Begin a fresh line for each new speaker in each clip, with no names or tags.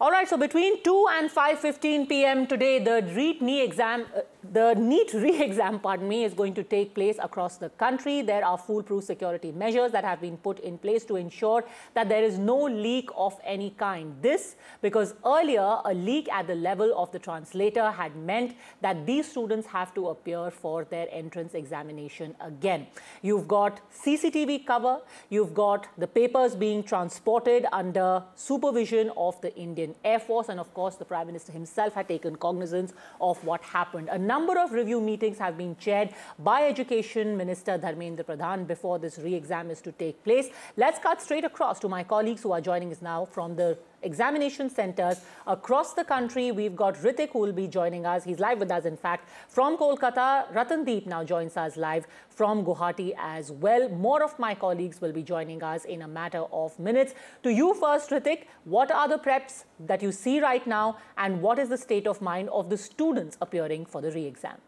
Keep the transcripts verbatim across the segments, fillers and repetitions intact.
All right, so between two and five fifteen p m today, the NEET exam, uh, the NEET re-exam, pardon me, is going to take place across the country. There are foolproof security measures that have been put in place to ensure that there is no leak of any kind. This because earlier a leak at the level of the translator had meant that these students have to appear for their entrance examination again. You've got C C T V cover, you've got the papers being transported under supervision of the Indian Air Force, and of course the Prime Minister himself had taken cognizance of what happened. A number of review meetings have been chaired by Education Minister Dharmendra Pradhan before this re-exam is to take place. Let's cut straight across to my colleagues who are joining us now from the examination centers across the country. We've got Ritik, who will be joining us. He's live with us, in fact, from Kolkata. Ratandeep now joins us live from Guwahati as well. More of my colleagues will be joining us in a matter of minutes. To you first, Ritik, what are the preps that you see right now, and what is the state of mind of the students appearing for the re-exam?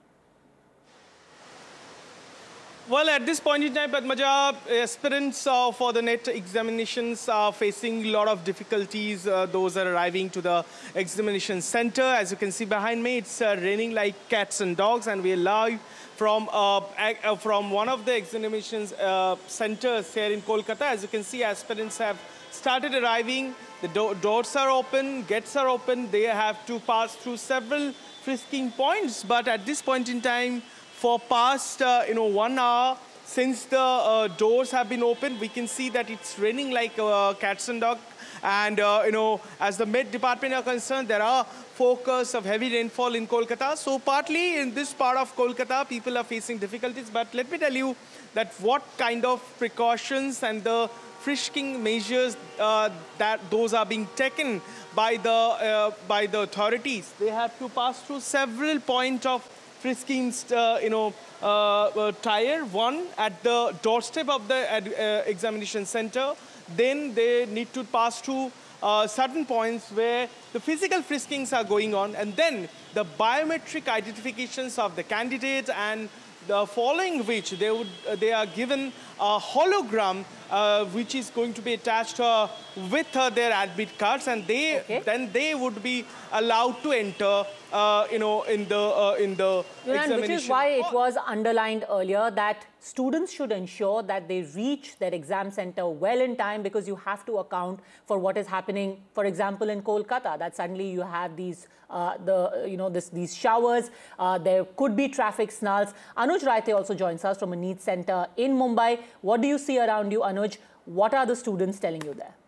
Well, at this point in time, Padmaja, aspirants uh, for the NET examinations are facing a lot of difficulties. Uh, those are arriving to the examination center. As you can see behind me, it's uh, raining like cats and dogs, and we're live from, uh, uh, from one of the examinations uh, centers here in Kolkata. As you can see, aspirants have started arriving. The do doors are open, gates are open. They have to pass through several frisking points, but at this point in time, for past, uh, you know, one hour since the uh, doors have been opened, we can see that it's raining like uh, cats and dogs. And, uh, you know, as the Met Department are concerned, there are forecasts of heavy rainfall in Kolkata. So partly in this part of Kolkata, people are facing difficulties. But let me tell you that what kind of precautions and the frisking measures uh, that those are being taken by the, uh, by the authorities. They have to pass through several points of frisking, uh, you know, uh, uh, tire, one at the doorstep of the uh, examination center. Then they need to pass through uh, certain points where the physical friskings are going on, and then the biometric identifications of the candidate, and the following which they would uh, they are given a hologram uh, which is going to be attached uh, with uh, their admit cards, and they okay. then they would be allowed to enter uh, you know in the uh, in the examination.
Which is why it was underlined earlier that students should ensure that they reach their exam center well in time, because you have to account for what is happening, for example, in Kolkata, that suddenly you have these uh, the you know this these showers, uh, there could be traffic snarls. Anuj Raite also joins us from a NEET center in Mumbai. What do you see around you, Anuj? What are the students telling you there?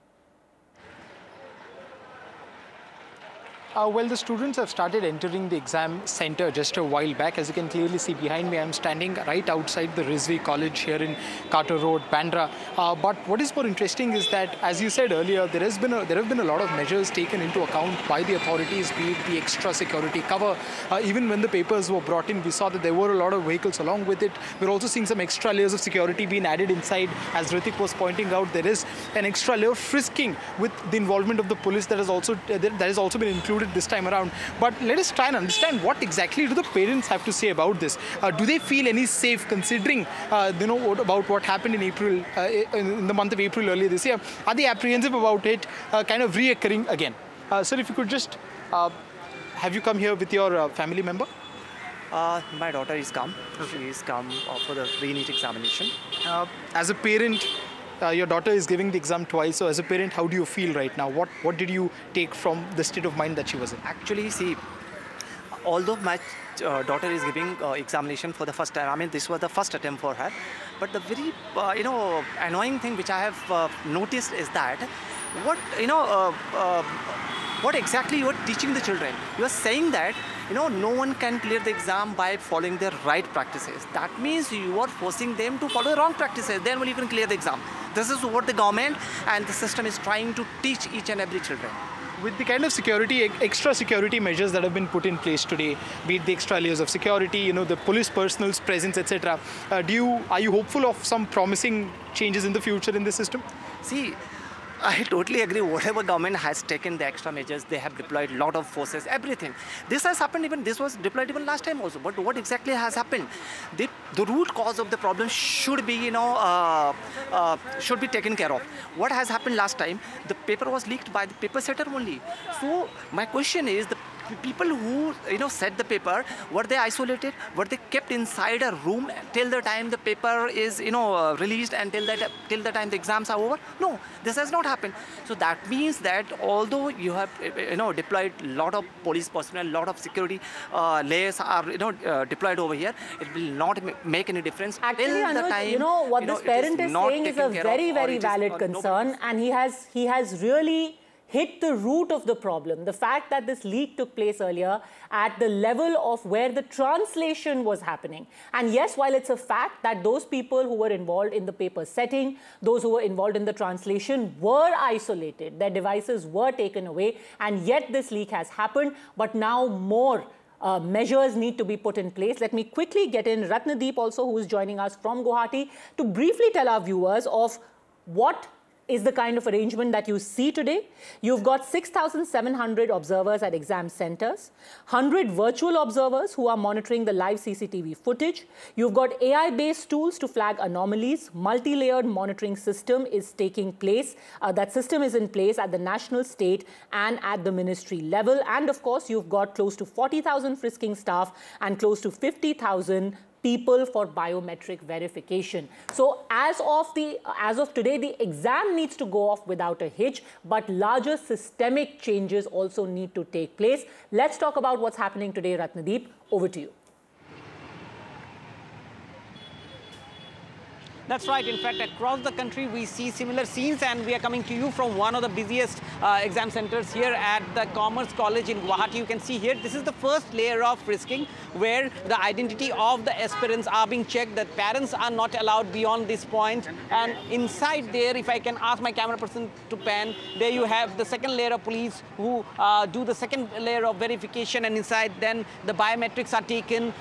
Uh, well, the students have started entering the exam center just a while back. As you can clearly see behind me, I'm standing right outside the Rizvi College here in Carter Road, Bandra. Uh, but what is more interesting is that, as you said earlier, there has been a, there have been a lot of measures taken into account by the authorities, be it the extra security cover. Uh, even when the papers were brought in, we saw that there were a lot of vehicles along with it. We're also seeing some extra layers of security being added inside. As Ritik was pointing out, there is an extra layer of frisking with the involvement of the police that has also uh, that has also been included this time around. But let us try and understand what exactly do the parents have to say about this. Uh, do they feel any safe, considering uh, you know what, about what happened in April, uh, in the month of April earlier this year? Are they apprehensive about it uh, kind of reoccurring again? Uh, sir, if you could just, uh, have you come here with your uh, family member?
Uh, my daughter is come. Okay. She is come uh, for the re-NEET examination.
Uh, as a parent, Uh, your daughter is giving the exam twice, so as a parent, how do you feel right now? What what did you take from the state of mind that she was in?
Actually, see, although my uh, daughter is giving uh, examination for the first time, I mean, this was the first attempt for her, but the very, uh, you know, annoying thing which I have uh, noticed is that what, you know, uh, uh, what exactly you are teaching the children. You are saying that, you know, no one can clear the exam by following the right practices. That means you are forcing them to follow the wrong practices. Then only you can clear the exam. This is what the government and the system is trying to teach each and every children.
With the kind of security, extra security measures that have been put in place today, be it the extra layers of security, you know, the police personnel's presence, et cetera. Uh, do you are you hopeful of some promising changes in the future in the system?
See, I totally agree. Whatever government has taken the extra measures, they have deployed a lot of forces, everything. This has happened even, this was deployed even last time also. But what exactly has happened? The, the root cause of the problem should be, you know, uh, uh, should be taken care of. What has happened last time? The paper was leaked by the paper setter only. So my question is, the people who, you know, set the paper, were they isolated? Were they kept inside a room till the time the paper is, you know, uh, released and till that till the time the exams are over? No, this has not happened. So that means that although you have, you know, deployed a lot of police personnel, a lot of security uh, layers are, you know, uh, deployed over here, it will not make any difference.
Actually,
till
Anuj,
the time,
you know what
you know,
this parent is, is saying is a very, very valid concern, and he has he has really hit the root of the problem. The fact that this leak took place earlier at the level of where the translation was happening. And yes, while it's a fact that those people who were involved in the paper setting, those who were involved in the translation were isolated, their devices were taken away, and yet this leak has happened, but now more Uh, measures need to be put in place. Let me quickly get in Ratnadeep also, who is joining us from Guwahati, to briefly tell our viewers of what is the kind of arrangement that you see today. You've got six thousand seven hundred observers at exam centers, one hundred virtual observers who are monitoring the live C C T V footage. You've got A I-based tools to flag anomalies. Multi-layered monitoring system is taking place. Uh, that system is in place at the national, state, and at the ministry level. And of course, you've got close to forty thousand frisking staff and close to fifty thousand people for biometric verification. So as of the as of today, the exam needs to go off without a hitch, but larger systemic changes also need to take place. Let's talk about what's happening today, Ratnadeep. Over to you.
That's right. In fact, across the country, we see similar scenes, and we are coming to you from one of the busiest uh, exam centers here at the Commerce College in Guwahati. You can see here, this is the first layer of frisking, where the identity of the aspirants are being checked. The parents are not allowed beyond this point. And inside there, if I can ask my camera person to pan, there you have the second layer of police who uh, do the second layer of verification, and inside then the biometrics are taken.